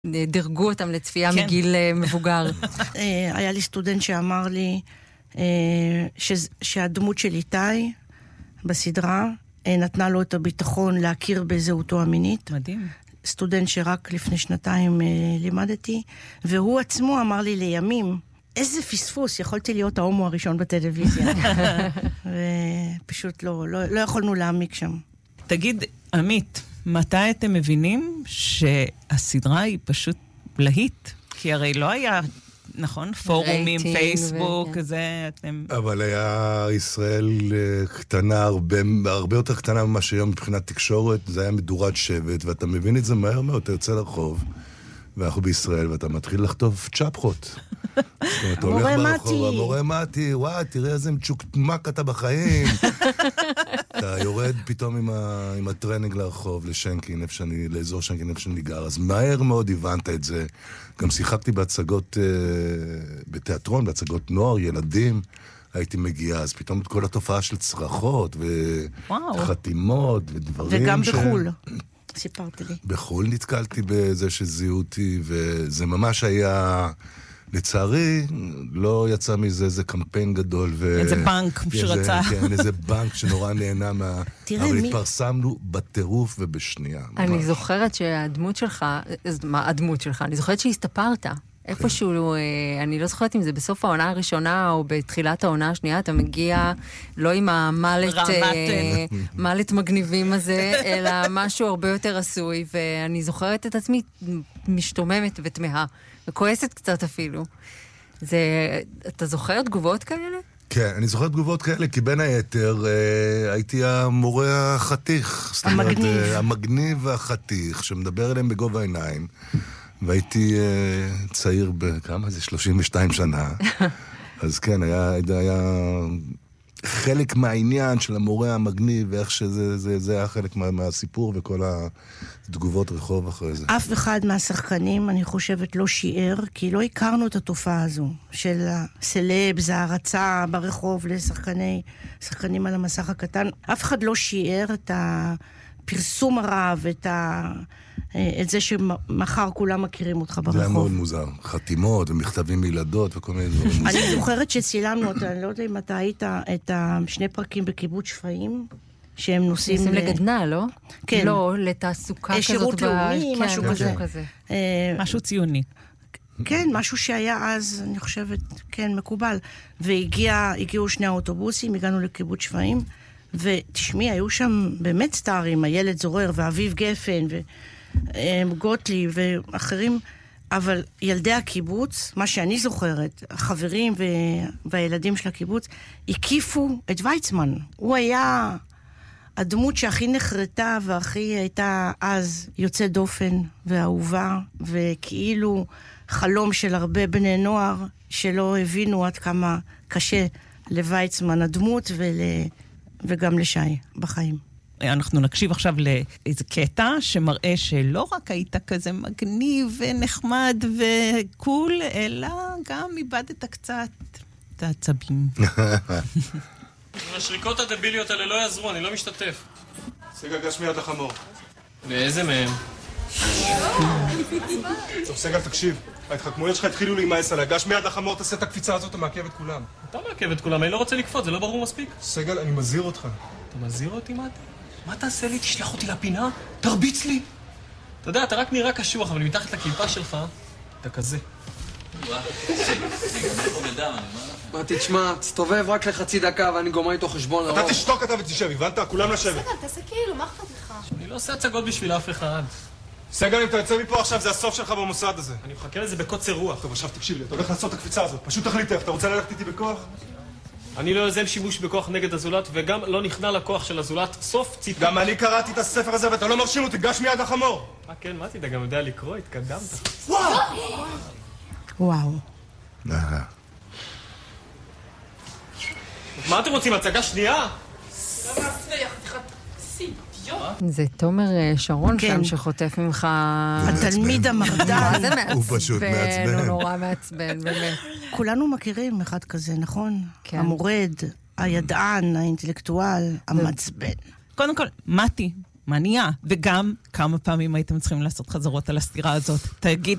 דרגו אותם לצפייה מגיל מבוגר. היה לי סטודנט שאמר לי שהדמות של איתי בסדרה נתנה לו את הביטחון להכיר בזהותו המינית. מדהים. סטודנט שרק לפני 2 לימדתי, והוא עצמו אמר לי לימים, איזה פספוס, יכולתי להיות ההומו הראשון בטלוויזיה. ופשוט לא יכולנו להעמיק שם. תגיד, עמית, מתי אתם מבינים שהסדרה היא פשוט להיט? כי הרי לא היה, נכון? פורומים, פייסבוק, זה אתם... אבל היה ישראל קטנה, הרבה יותר קטנה ממה שהיום מבחינת תקשורת, זה היה מדורת שבט, ואתה מבין את זה מהר מאוד, אתה יוצא לרחוב, ואנחנו בישראל, ואתה מתחיל לכתוב צ'פחות. המורה מתי. המורה מתי, וואי, תראה איזה מצ'וקמק אתה בחיים. אתה יורד פתאום עם הטרנינג לרחוב, לשנקין, לאזור שנקין, איפה שאני גר. אז מהר מאוד הבנת את זה. גם שיחקתי בהצגות, בתיאטרון, בהצגות נוער, ילדים. הייתי מגיע, אז פתאום את כל התופעה של צרחות, וחתימות, ודברים וגם בחול. סיפרתי לי. בחול נתקלתי בזה שזיהו אותי, וזה ממש היה, לצערי, לא יצא מזה איזה קמפיין גדול. איזה בנק שרצה. כן, איזה בנק שנורא נהנה מה... אבל התפרסמנו בטירוף ובשנייה. אני זוכרת שהדמות שלך, מה הדמות שלך? אני זוכרת שהסתפרת. איפשהו, אני לא זוכרת אם זה בסוף העונה הראשונה או בתחילת העונה השנייה, אתה מגיע לא עם המלט מגניבים הזה, אלא משהו הרבה יותר עשוי, ואני זוכרת את עצמי משתוממת ותמהה, וכועסת קצת אפילו. אתה זוכר תגובות כאלה? כן, אני זוכר תגובות כאלה, כי בין היתר הייתי המורה החתיך. המגניב. המגניב והחתיך, שמדבר אליהם בגובה העיניים. והייתי צעיר בכמה זה? 32 שנה. אז כן, היה חלק מהעניין של המורה המגניב, ואיך שזה היה חלק מהסיפור וכל התגובות רחוב אחרי זה. אף אחד מהשחקנים, אני חושבת, לא שיער, כי לא הכרנו את התופעה הזו, של הסלבס, ההרצה ברחוב לשחקנים על המסך הקטן. אף אחד לא שיער את הפרסום הרב, את זה שמחר כולם מכירים אותך ברחוב. זה היה מאוד מוזר. חתימות ומכתבים מילדות וכל מיני דברים מוזר. אני זוכרת שצילמנו אותה, אני לא יודע אם אתה היית את 2 פרקים בקיבוץ שפיים, שהם נוסעים לגדנה, לא? כן. לא, לתעסוקה כזאת. שירות לאומי, משהו כזה. משהו ציוני. כן, משהו שהיה אז, אני חושבת, כן, מקובל. והגיעו 2 האוטובוסים, הגענו לקיבוץ שפיים, ותשמעי, היו שם באמת סטארים, הילד זורר ואביב גפן וגוטלי ואחרים, אבל ילדי הקיבוץ, מה שאני זוכרת, החברים והילדים של הקיבוץ, הקיפו את ויצמן. הוא היה הדמות שהכי נחרטה והכי הייתה אז יוצא דופן ואהובה, וכאילו חלום של הרבה בני נוער שלא הבינו עד כמה קשה לויצמן הדמות וגם לשי בחיים. אנחנו נקשיב עכשיו לאיזה קטע שמראה שלא רק היית כזה מגניב ונחמד וקול, אלא גם איבדת קצת את העצבים. השריקות הדביליות האלה לא יעזרו, אני לא משתתף. סגל, גש מיד לחמור. ואיזה מהם? טוב, סגל, תקשיב. ההתחכמויות שלך התחילו להימאס עליי. גש מיד לחמור, תעשה את הקפיצה הזאת, אתה מעכב את כולם. אתה מעכב את כולם, אני לא רוצה לקפוץ, זה לא ברור מספיק. סגל, אני מזהיר אותך. אתה מזהיר אותי, מה אתה? מה תעשה לי? תשלח אותי לפינה? תרביץ לי? אתה יודע, אתה רק נראה קשוח, אבל מתחת לכיפה שלך, אתה כזה. מה תשמע, תסתובב רק לחצי דקה ואני גומר איתו חשבון ארוך. אתה תשתוק אתה ותשב, הבנת? כולם לשבת. סגל, תעשה כאילו, מה אכפת לך? אני לא עושה הצגות בשביל אף אחד. סגל, אם אתה יוצא מפה עכשיו, זה הסוף שלך במוסד הזה. אני מחכה לזה בקוצר רוח. טוב, עכשיו תקשיב לי, אתה הולך לעשות את הקפיצה הזאת. פשוט תחליט איך, אתה רוצה ללכת איתי בכוח? אני לא יוזם שימוש בכוח נגד הזולת, וגם לא נכנע לכוח של הזולת. סוף ציטוט. גם אני קראתי את הספר הזה ואתה לא מרשים אותי, גש מיד לחמור. כן, מה תדע, גם יודע לקרוא, התקדמת. וואו. מה אתם רוצים, הצגה שנייה? זה תומר שרון שם שחוטף ממך... התלמיד המרדן. הוא פשוט מעצבן. הוא נורא מעצבן, באמת. כולנו מכירים אחד כזה, נכון? המורד, הידען, האינטלקטואל, המצבן. קודם כל, מתי, מה נהיה? וגם כמה פעמים הייתם צריכים לעשות חזרות על הסתירה הזאת. תגיד,